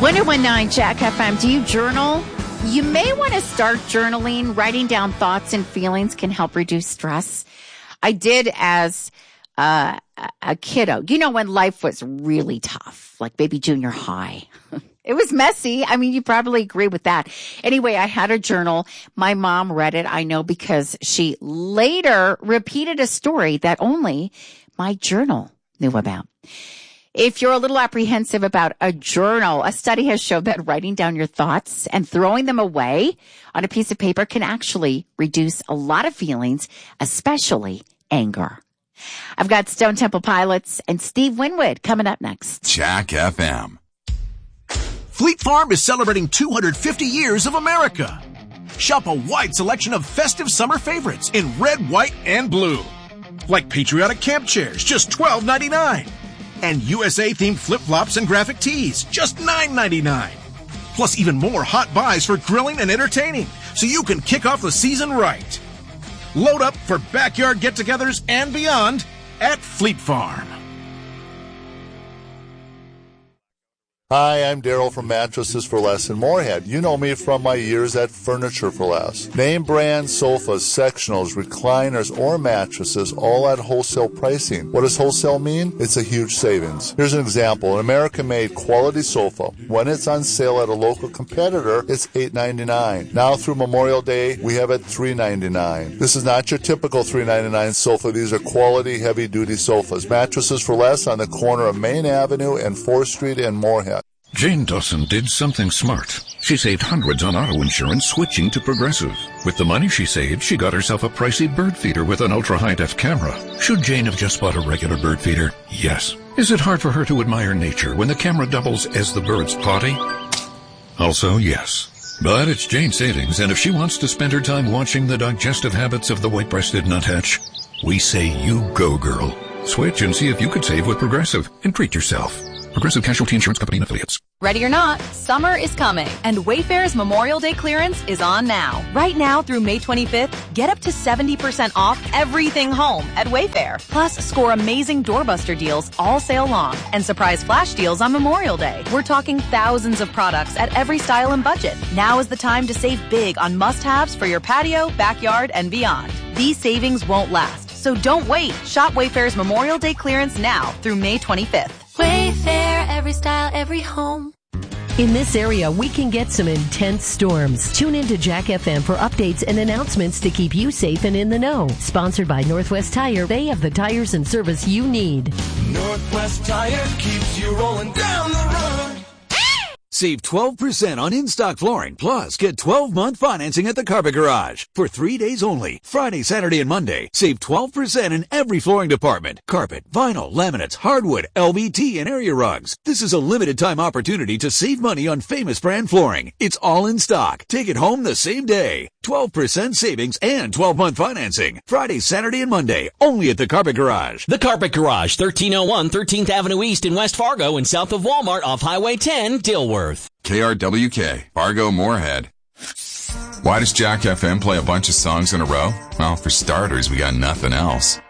1019 Jack FM. Do you journal? You may want to start journaling. Writing down thoughts and feelings can help reduce stress. I did as a kiddo. You know, when life was really tough, like maybe junior high. It was messy. I mean, you probably agree with that. Anyway, I had a journal. My mom read it, I know, because she later repeated a story that only my journal knew about. If you're a little apprehensive about a journal, a study has shown that writing down your thoughts and throwing them away on a piece of paper can actually reduce a lot of feelings, especially anger. I've got Stone Temple Pilots and Steve Winwood coming up next. Jack FM. Fleet Farm is celebrating 250 years of America. Shop a wide selection of festive summer favorites in red, white, and blue. Like patriotic camp chairs, just $12.99. And USA-themed flip-flops and graphic tees, just $9.99. Plus even more hot buys for grilling and entertaining, so you can kick off the season right. Load up for backyard get-togethers and beyond at Fleet Farm. Hi, I'm Daryl from Mattresses for Less in Moorhead. You know me from my years at Furniture for Less. Name brand sofas, sectionals, recliners, or mattresses, all at wholesale pricing. What does wholesale mean? It's a huge savings. Here's an example. An American-made quality sofa. When it's on sale at a local competitor, it's $8.99. Now through Memorial Day, we have it $3.99. This is not your typical $3.99 sofa. These are quality, heavy-duty sofas. Mattresses for Less on the corner of Main Avenue and 4th Street in Moorhead. Jane Dawson did something smart. She saved hundreds on auto insurance switching to Progressive. With the money she saved, she got herself a pricey bird feeder with an ultra-high-def camera. Should Jane have just bought a regular bird feeder? Yes. Is it hard for her to admire nature when the camera doubles as the bird's potty? Also, yes. But it's Jane's savings, and if she wants to spend her time watching the digestive habits of the white-breasted nuthatch, we say you go, girl. Switch and see if you could save with Progressive and treat yourself. Progressive Casualty Insurance Company and Affiliates. Ready or not, summer is coming, and Wayfair's Memorial Day clearance is on now. Right now through May 25th, get up to 70% off everything home at Wayfair. Plus, score amazing doorbuster deals all sale long and surprise flash deals on Memorial Day. We're talking thousands of products at every style and budget. Now is the time to save big on must-haves for your patio, backyard, and beyond. These savings won't last, so don't wait. Shop Wayfair's Memorial Day clearance now through May 25th. Wayfair, every style, every home. In this area, we can get some intense storms. Tune into Jack FM for updates and announcements to keep you safe and in the know. Sponsored by Northwest Tire, they have the tires and service you need. Northwest Tire keeps you rolling down the road. Save 12% on in-stock flooring, plus get 12-month financing at the Carpet Garage. For 3 days only, Friday, Saturday, and Monday, save 12% in every flooring department. Carpet, vinyl, laminates, hardwood, LVT, and area rugs. This is a limited-time opportunity to save money on famous brand flooring. It's all in stock. Take it home the same day. 12% savings and 12-month financing. Friday, Saturday, and Monday, only at the Carpet Garage. The Carpet Garage, 1301 13th Avenue East in West Fargo and south of Walmart off Highway 10, Dilworth. KRWK, Fargo Moorhead. Why does Jack FM play a bunch of songs in a row? Well, for starters, we got nothing else.